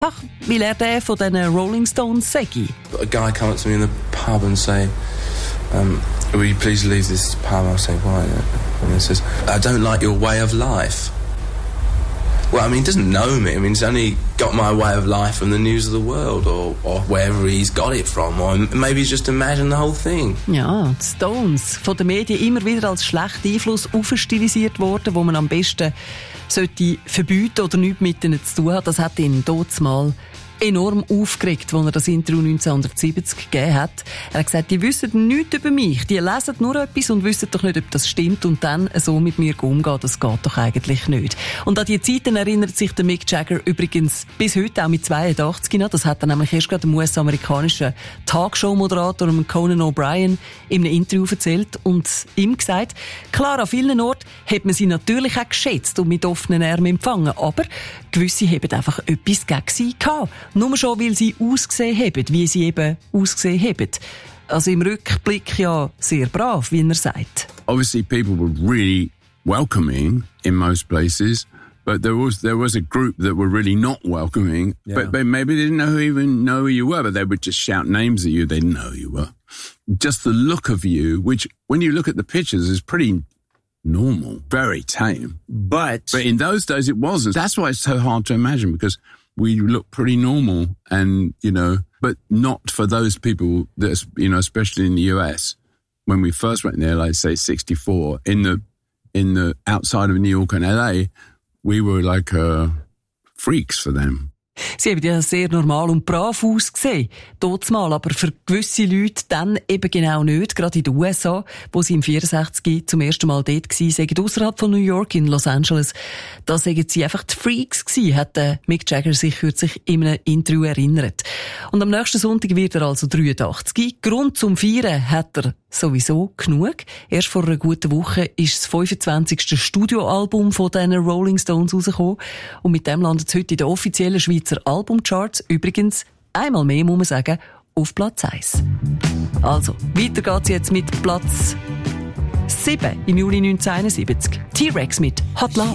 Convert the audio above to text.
Ach, weil er der von den Rolling Stones sei. A guy come up to me in the pub and say, will you please leave this pub? I'll say, why? And he says, I don't like your way of life. Well, I mean, he doesn't know me. I mean, he's only got my way of life from the news of the world or wherever he's got it from. Or maybe he's just imagined the whole thing. Ja, die Stones, von den Medien immer wieder als schlechter Einfluss aufstilisiert worden, wo man am besten sollte verbieten oder nichts mit ihnen zu tun hat. Das hat ihn dort mal enorm aufgeregt, als er das Interview 1970 gegeben hat. Er hat gesagt, die wissen nichts über mich, die lesen nur etwas und wissen doch nicht, ob das stimmt und dann so mit mir umgehen, das geht doch eigentlich nicht. Und an die Zeiten erinnert sich der Mick Jagger übrigens bis heute, auch mit 82 noch. Das hat er nämlich erst gerade dem US-amerikanischen Talkshow-Moderator Conan O'Brien in einem Interview erzählt und ihm gesagt, klar, an vielen Orten hat man sie natürlich auch geschätzt und mit offenen Armen empfangen, aber gewisse haben einfach etwas gegen sie gehabt. Nur schon, weil sie ausgesehen haben, wie sie eben ausgesehen haben. Also im Rückblick ja sehr brav, wie er sagt. Obviously people were really welcoming in most places, but there was a group that were really not welcoming, but maybe they didn't even know who you were, but they would just shout names at you, they didn't know who you were. Just the look of you, which when you look at the pictures is pretty normal, very tame. But in those days it wasn't. That's why it's so hard to imagine, because we look pretty normal and, but not for those people that, especially in the US. When we first went there, like say 64, in the outside of New York and LA, we were like freaks for them. Sie haben ja sehr normal und brav ausgesehen, mal, aber für gewisse Leute dann eben genau nicht, gerade in den USA, wo sie im 64 zum ersten Mal dort gewesen sind, ausserhalb von New York, in Los Angeles, da sagen sie einfach die Freaks gewesen, hat Mick Jagger sich kürzlich in einem Interview erinnert. Und am nächsten Sonntag wird er also 83. Grund zum Feiern hat er sowieso genug. Erst vor einer guten Woche ist das 25. Studioalbum von den Rolling Stones rausgekommen und mit dem landet es heute in den offiziellen Schweizer Albumcharts. Übrigens, einmal mehr muss man sagen, auf Platz 1. Also, weiter geht's jetzt mit Platz 7 im Juli 1971. T-Rex mit Hot Love.